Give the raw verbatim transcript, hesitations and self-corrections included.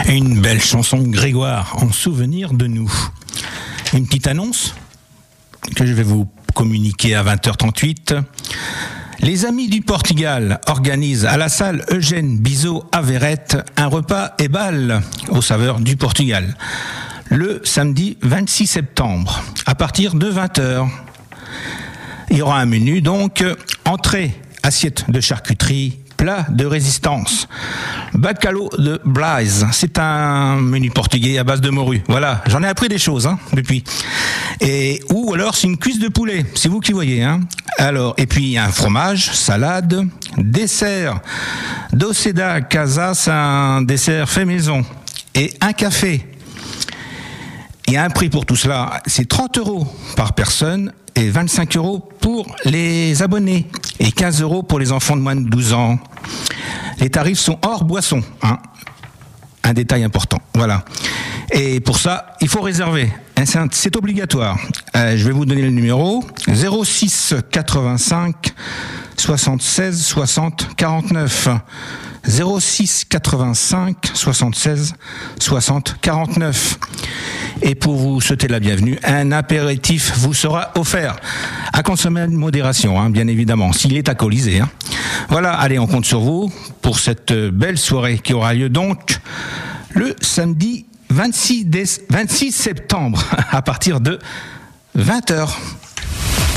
Une belle chanson de Grégoire en souvenir de nous. Une petite annonce que je vais vous communiquer à vingt heures trente-huit. Les Amis du Portugal organisent à la salle Eugène Bizot à Verrette un repas et bal aux saveurs du Portugal le samedi vingt-six septembre à partir de vingt heures. Il y aura un menu donc entrée, assiette de charcuterie, plat de résistance, bacalhau de Blaise. C'est un menu portugais à base de morue. Voilà, j'en ai appris des choses hein, depuis. Et ou alors c'est une cuisse de poulet. C'est vous qui voyez. Hein. Alors et puis un fromage, salade, dessert. Doceda Casa, c'est un dessert fait maison et un café. Il y a un prix pour tout cela. C'est trente euros par personne et vingt-cinq euros pour les abonnés et quinze euros pour les enfants de moins de douze ans. Les tarifs sont hors boisson, hein. Un détail important, voilà. Et pour ça, il faut réserver. C'est obligatoire. Euh, je vais vous donner le numéro zéro six quatre-vingt-cinq soixante-seize soixante quarante-neuf. zéro six quatre-vingt-cinq soixante-seize soixante quarante-neuf. Et pour vous souhaiter la bienvenue, un apéritif vous sera offert. À consommer de modération, hein, bien évidemment, s'il est alcoolisé. Hein. Voilà, allez, on compte sur vous pour cette belle soirée qui aura lieu donc le samedi vingt-six septembre à partir de vingt heures.